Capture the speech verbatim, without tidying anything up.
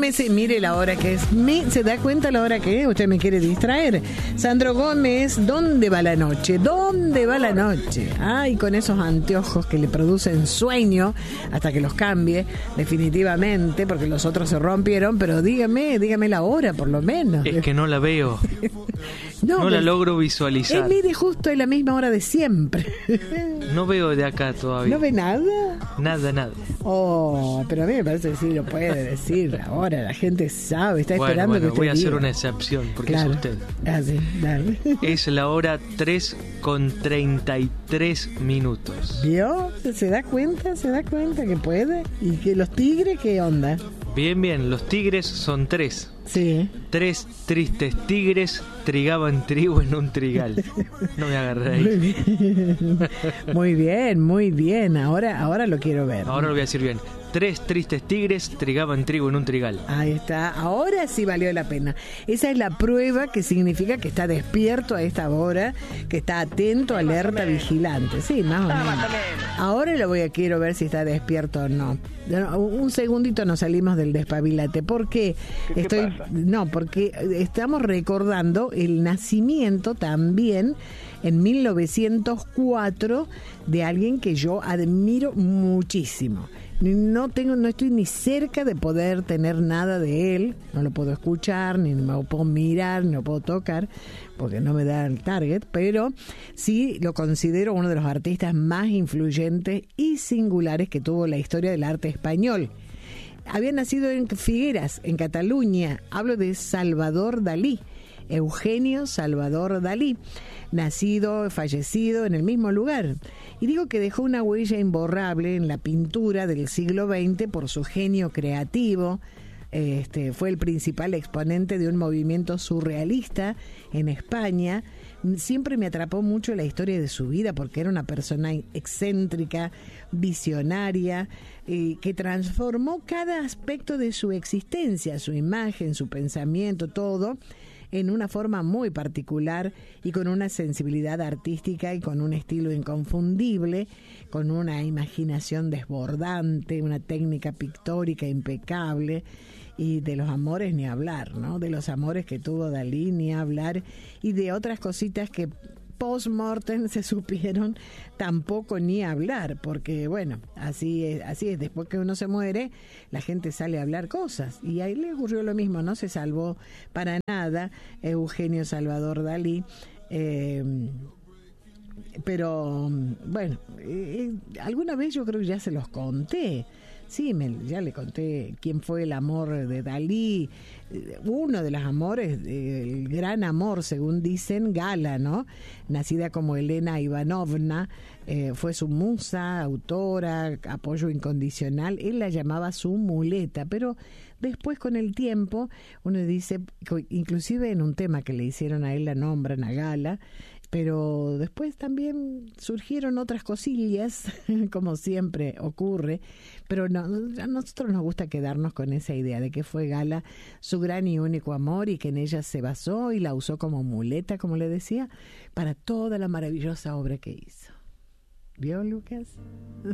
me se, mire la hora que es. Me, ¿Se da cuenta la hora que es? Usted me quiere distraer. Sandro Gómez, ¿dónde va la noche? ¿Dónde va la noche? Ay, con esos anteojos que le producen sueño hasta que los cambie, definitivamente, porque los otros se rompieron, pero dígame, dígame la hora por lo menos. Es que no la veo. No, no la logro visualizar. Eh, mire, justo es la misma hora de siempre. No veo de acá todavía. ¿No ve nada? Nada, nada. Oh, pero a mí me parece que sí lo puede decir ahora. La gente sabe, está bueno, esperando bueno, que usted voy a hacer diga. una excepción, porque claro. es usted. Ah, sí, dale. Es la hora tres con treinta y tres minutos. ¿Vio? ¿Se da cuenta? ¿Se da cuenta que puede? ¿Y que los tigres qué onda? Bien, bien, los tigres son tres. Sí. Tres tristes tigres trigaban trigo en un trigal. No me agarré ahí. Muy bien. Muy bien, muy bien. Ahora, ahora lo quiero ver. Ahora lo voy a decir bien. Tres tristes tigres trigaban trigo en un trigal. Ahí está. Ahora sí valió la pena. Esa es la prueba que significa que está despierto a esta hora, que está atento, alerta, vigilante. Sí, más o menos. Ahora lo voy a quiero ver si está despierto o no. Un segundito nos salimos del despabilate. ¿Por qué? ¿Qué, Estoy, qué pasa? No, porque estamos recordando el nacimiento también en mil novecientos cuatro de alguien que yo admiro muchísimo. No tengo, no estoy ni cerca de poder tener nada de él, no lo puedo escuchar, ni me lo puedo mirar, ni lo puedo tocar, porque no me da el target, pero sí lo considero uno de los artistas más influyentes y singulares que tuvo la historia del arte español. Había nacido en Figueras, en Cataluña. Hablo de Salvador Dalí, Eugenio Salvador Dalí, nacido, fallecido en el mismo lugar. Y digo que dejó una huella imborrable en la pintura del siglo veinte por su genio creativo. Este, fue el principal exponente de un movimiento surrealista en España. Siempre me atrapó mucho la historia de su vida porque era una persona excéntrica, visionaria, eh, que transformó cada aspecto de su existencia, su imagen, su pensamiento, todo, en una forma muy particular y con una sensibilidad artística y con un estilo inconfundible, con una imaginación desbordante, una técnica pictórica impecable. Y de los amores ni hablar, ¿no? De los amores que tuvo Dalí ni hablar, y de otras cositas que post-mortem se supieron tampoco ni hablar, porque bueno, así es, así es, después que uno se muere, la gente sale a hablar cosas, y ahí le ocurrió lo mismo, no se salvó para nada Eugenio Salvador Dalí. Eh, pero bueno, eh, alguna vez yo creo que ya se los conté. Sí, me, ya le conté quién fue el amor de Dalí. Uno de los amores, el gran amor, según dicen, Gala, ¿no? Nacida como Elena Ivanovna, eh, fue su musa, autora, apoyo incondicional. Él la llamaba su muleta, pero después con el tiempo, uno dice, inclusive en un tema que le hicieron a él, la nombran a Gala, pero después también surgieron otras cosillas, como siempre ocurre, pero no, a nosotros nos gusta quedarnos con esa idea de que fue Gala su gran y único amor y que en ella se basó y la usó como muleta, como le decía, para toda la maravillosa obra que hizo. ¿Vio, Lucas?